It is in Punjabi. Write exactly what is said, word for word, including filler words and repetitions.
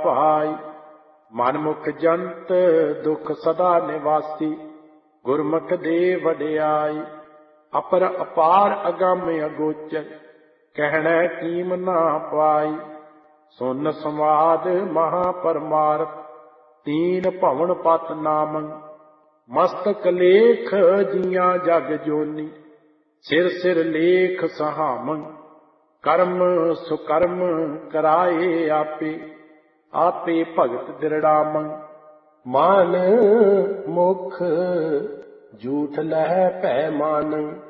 ਭਾਈ। ਮਨ ਮੁਖ ਜੰਤ ਦੁਖ ਸਦਾ ਨਿਵਾਸੀ, ਗੁਰਮੁਖ ਦੇ ਵਡਿਆਈ। ਅਪਰ ਅਪਾਰ ਅਗੰਮ ਅਗੋਚਰ, ਕਹਿਣਾ ਕੀਮ ਨਾ ਪਾਈ। ਸੁਨ ਸੰਵਾਦ ਮਹਾ ਪਰਮਾਰਥ, ਤੀਨ ਭਵਨ ਪਤ ਨਾਮੰ। ਮਸਤਕ ਲੇਖ ਜੀਆਂ ਜਗ ਜੋਨੀ, ਸਿਰ ਸਿਰ ਲੇਖ ਸਹਾਮੰ। ਕਰਮ ਸੁਕਰਮ ਕਰਾਏ ਆਪੇ, ਆਪੇ ਭਗਤ ਦਿਰੜਾਮੰ। ਮਨ ਮੁਖ ਝੂਠ ਲਹੈ ਭੈ ਮਾਨੰ।